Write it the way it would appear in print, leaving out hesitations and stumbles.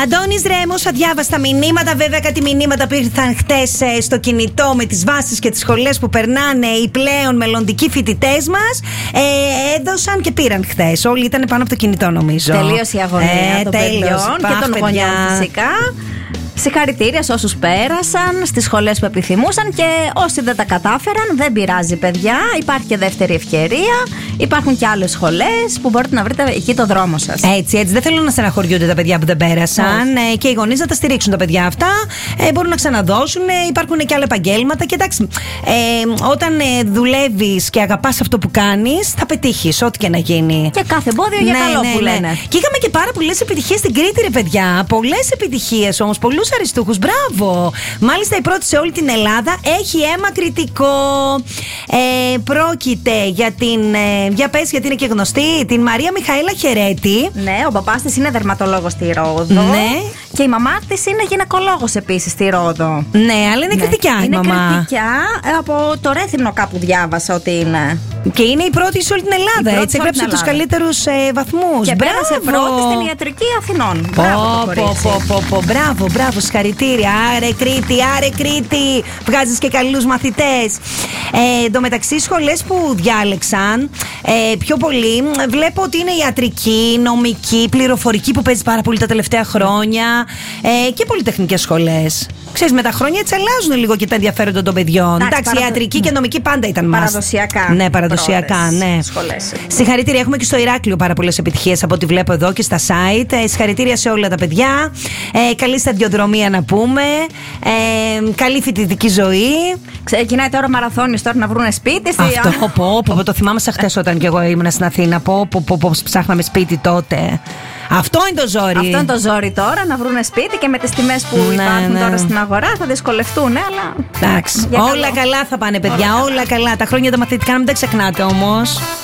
Αντώνης Ρέμος, αδιάβαστα μηνύματα. Βέβαια, κάτι μηνύματα που ήρθαν χτες στο κινητό με τις βάσεις και τις σχολές που περνάνε οι πλέον μελλοντικοί φοιτητές μας. Έδωσαν και πήραν χτες. Όλοι ήταν πάνω από το κινητό, νομίζω. Τελείωσε η αγωνία των παιδιών και των γονιών, φυσικά. Συγχαρητήρια σε όσους πέρασαν στις σχολές που επιθυμούσαν και όσοι δεν τα κατάφεραν, δεν πειράζει, παιδιά. Υπάρχει και δεύτερη ευκαιρία. Υπάρχουν και άλλες σχολές που μπορείτε να βρείτε εκεί το δρόμο σας. Έτσι. Δεν θέλω να στεναχωριούνται τα παιδιά που δεν πέρασαν. Και οι γονείς να τα στηρίξουν τα παιδιά αυτά. Μπορούν να ξαναδώσουν. Υπάρχουν και άλλα επαγγέλματα. Και εντάξει, όταν δουλεύεις και αγαπάς αυτό που κάνεις, θα πετύχεις ό,τι και να γίνει. Και κάθε εμπόδιο για καλό που λένε. Και είχαμε και πάρα πολλές επιτυχίες στην Κρήτη, ρε παιδιά. Πολλές επιτυχίες όμως. Πολλούς αριστούχους. Μπράβο! Μάλιστα η πρώτη σε όλη την Ελλάδα έχει αίμα κριτικό. Πρόκειται για την. Για πες, γιατί είναι και γνωστή. Την Μαρία Μιχαήλα Χερέτη. Ναι, ο παπάς της είναι δερματολόγος στη Ρόδο. Ναι. Και η μαμά της είναι γυναικολόγος επίσης στη Ρόδο. Ναι, αλλά είναι κριτικιά η μαμά. Είναι κριτικιά. Από το Ρέθυμνο κάπου διάβασα ότι είναι. Και είναι η πρώτη σε όλη την Ελλάδα. Έτσι, έγραψε τους καλύτερους βαθμούς. Και πέρασε πρώτη στην ιατρική Αθηνών. Μπράβο, συγχαρητήρια. Άρε Κρήτη, βγάζεις και καλούς μαθητές. Εν τω μεταξύ, σχολές που διάλεξαν πιο πολύ, βλέπω ότι είναι ιατρική, νομική, πληροφορική που παίζει πάρα πολύ τα τελευταία χρόνια και πολυτεχνικές σχολές. Ξέρεις, με τα χρόνια έτσι αλλάζουν λίγο και τα ενδιαφέροντα των παιδιών. Εντάξει, ιατρική και νομική πάντα ήταν παραδοσιακά. Ναι, παραδοσιακά, ναι. Σχολές. Συγχαρητήρια, έχουμε και στο Ηράκλειο πάρα πολλές επιτυχίες από ό,τι βλέπω εδώ και στα site. Συγχαρητήρια σε όλα τα παιδιά. Καλή σταδιοδρομία να πούμε. Καλή φοιτητική ζωή. Ξεκινάει τώρα μαραθώνιος τώρα να βρουν σπίτι. Αυτό, το θυμάμαι σαν χτες όταν και εγώ ήμουν στην Αθήνα. Ψάχναμε σπίτι τότε. Αυτό είναι το ζόρι. Αυτό είναι το ζόρι τώρα, να βρουν σπίτι και με τις τιμές που υπάρχουν τώρα στην αγορά θα δυσκολευτούν, αλλά. Εντάξει. Όλα καλά θα πάνε, παιδιά. Όλα καλά. Τα χρόνια τα μαθητικά να μην τα ξεχνάτε όμως.